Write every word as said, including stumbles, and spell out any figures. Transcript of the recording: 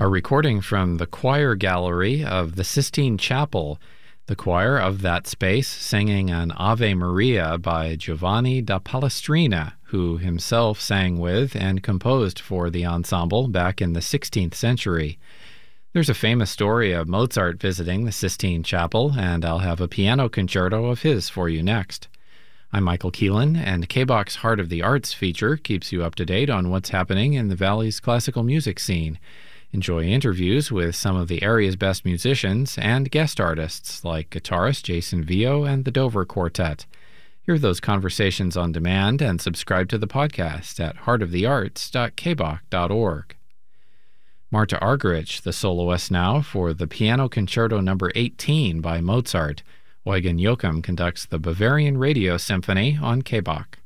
A recording from the choir gallery of the Sistine Chapel, the choir of that space singing an Ave Maria by Giovanni da Palestrina, who himself sang with and composed for the ensemble back in the sixteenth century. There's a famous story of Mozart visiting the Sistine Chapel, and I'll have a piano concerto of his for you next. I'm Michael Keelan, and K B O C's Heart of the Arts feature keeps you up to date on what's happening in the Valley's classical music scene. Enjoy interviews with some of the area's best musicians and guest artists like guitarist Jason Vio and the Dover Quartet. Hear those conversations on demand and subscribe to the podcast at heart of the arts dot k b o c dot org. Marta Argerich, the soloist now for the Piano Concerto number eighteen by Mozart. Eugen Joachim conducts the Bavarian Radio Symphony on K B O C.